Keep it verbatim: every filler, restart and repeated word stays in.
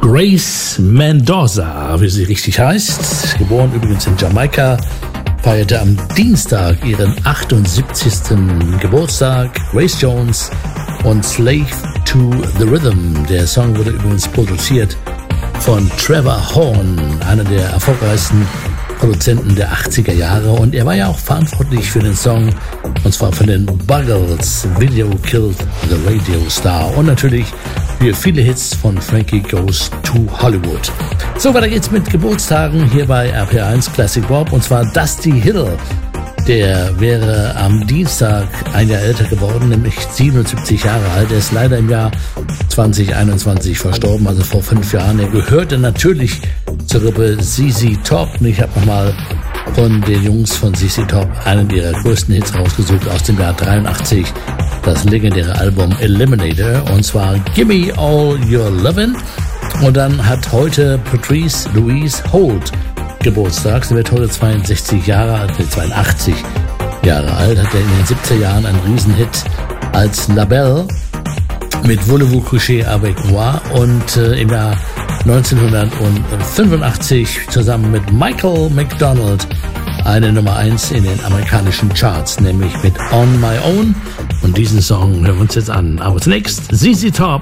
Grace Mendoza, wie sie richtig heißt, geboren übrigens in Jamaika, feierte am Dienstag ihren achtundsiebzigsten Geburtstag. Grace Jones und Slave to the Rhythm. Der Song wurde übrigens produziert von Trevor Horn, einer der erfolgreichsten Produzenten der achtziger Jahre, und er war ja auch verantwortlich für den Song, und zwar für den Buggles Video Killed the Radio Star und natürlich für viele Hits von Frankie Goes to Hollywood. So, weiter geht's mit Geburtstagen hier bei R P R eins Classic Bob, und zwar Dusty Hill. Der wäre am Dienstag ein Jahr älter geworden, nämlich siebenundsiebzig Jahre alt. Er ist leider im Jahr zwanzig einundzwanzig verstorben, also vor fünf Jahren. Er gehörte natürlich zur Gruppe Z Z Top. Und ich habe nochmal von den Jungs von Z Z Top einen ihrer größten Hits rausgesucht aus dem Jahr dreiundachtzig. Das legendäre Album Eliminator, und zwar Gimme All Your Lovin'. Und dann hat heute Patrice Louise Holt Geburtstag. Sie wird heute zweiundsechzig Jahre alt, zweiundachtzig Jahre alt, hat er in den siebziger Jahren einen Riesenhit als La Belle mit Voulez-vous coucher avec moi, und äh, im Jahr neunzehnhundertfünfundachtzig zusammen mit Michael McDonald eine Nummer eins in den amerikanischen Charts, nämlich mit On My Own, und diesen Song hören wir uns jetzt an. Aber zunächst Z Z Top